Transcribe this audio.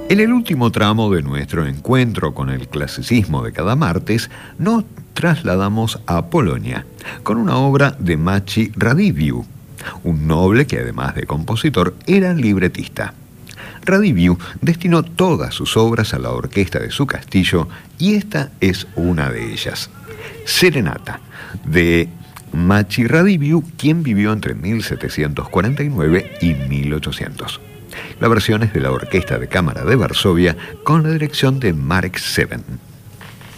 En el último tramo de nuestro encuentro con el clasicismo de cada martes, nos trasladamos a Polonia con una obra de Maciej Radziwiłł, un noble que además de compositor era libretista. Radziwiłł destinó todas sus obras a la orquesta de su castillo y esta es una de ellas. Serenata, de Maciej Radziwiłł, quien vivió entre 1749 y 1800. La versión es de la Orquesta de Cámara de Varsovia con la dirección de Marek Seven.